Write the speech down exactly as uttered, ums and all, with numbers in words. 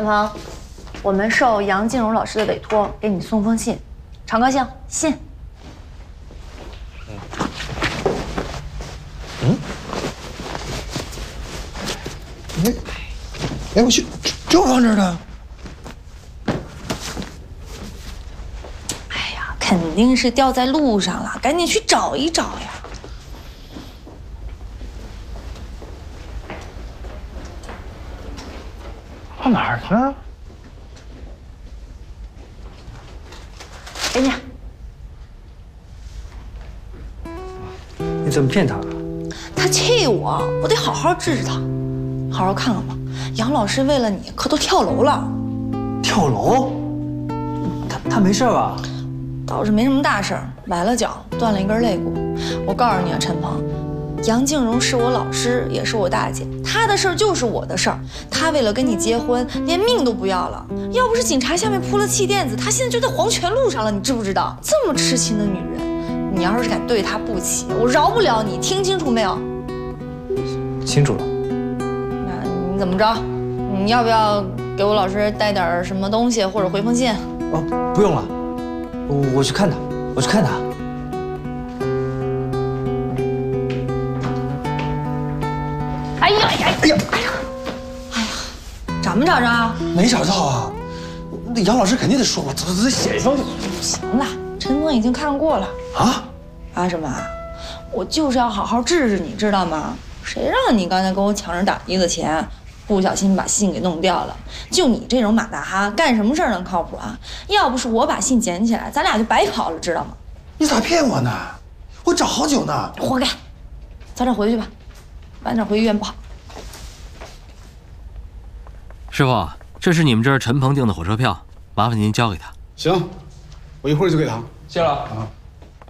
陈鹏，我们受杨静茹老师的委托，给你送封信。常高兴，信。 嗯。哎，哎，我去，就放这儿呢。 哎呀，肯定是掉在路上了，赶紧去找一找呀。 到哪儿去了？ 给你。 你怎么骗他？ 他气我，我得好好治治他。好好看看吧，杨老师为了你可都跳楼了。 跳楼？他他没事吧？ 倒是没什么大事儿，崴了脚，断了一根肋骨。我告诉你啊，陈鹏。 杨静茹是我老师，也是我大姐，她的事儿就是我的事儿。她为了跟你结婚，连命都不要了。要不是警察下面铺了气垫子，她现在就在黄泉路上了，你知不知道？这么痴情的女人，你要是敢对她不起，我饶不了你，听清楚没有？ 清楚了。 那你怎么着？你要不要给我老师带点什么东西，或者回封信？ 哦，不用了，我我去看她，我去看她。 哎呀哎呀哎呀哎呀！哎呀，找没找着啊？ 没找到啊！那杨老师肯定得说我，得得写一封去。 行了，陈峰已经看过了。 啊？ 啊什么？我就是要好好治治你，知道吗？谁让你刚才跟我抢人打的的钱，不小心把信给弄掉了？就你这种马大哈，干什么事儿能靠谱啊？要不是我把信捡起来，咱俩就白跑了，知道吗？ 你咋骗我呢？我找好久呢。 活该！早点回去吧。 晚点回医院不好。 师傅，这是你们这儿陈鹏订的火车票，麻烦您交给他。 行，我一会儿就给他。 谢了。 啊。